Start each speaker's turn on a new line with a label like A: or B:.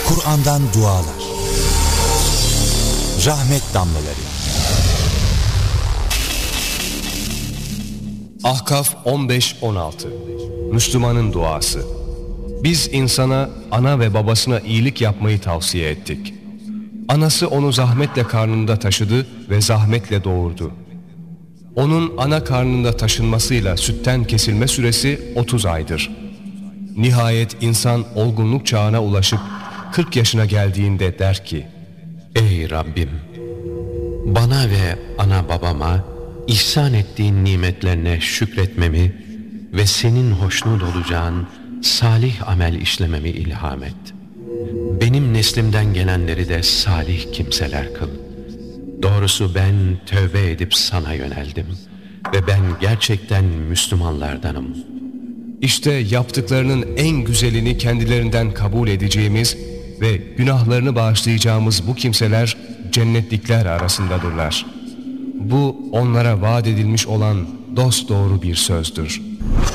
A: Kur'an'dan dualar, rahmet damlaları.
B: Ahkaf 15-16 Müslümanın duası. Biz insana ana ve babasına iyilik yapmayı tavsiye ettik. Anası onu zahmetle karnında taşıdı ve zahmetle doğurdu. Onun ana karnında taşınmasıyla sütten kesilme süresi 30 aydır. Nihayet insan olgunluk çağına ulaşıp 40 yaşına geldiğinde der ki:
C: Ey Rabbim! Bana ve ana babama ihsan ettiğin nimetlerine şükretmemi ve senin hoşnut olacağın salih amel işlememi ilham et. Benim neslimden gelenleri de salih kimseler kıl. Doğrusu ben tövbe edip sana yöneldim ve ben gerçekten Müslümanlardanım.
B: İşte yaptıklarının en güzelini kendilerinden kabul edeceğimiz ve günahlarını bağışlayacağımız bu kimseler cennetlikler arasındadırlar. Bu onlara vaat edilmiş olan dosdoğru bir sözdür.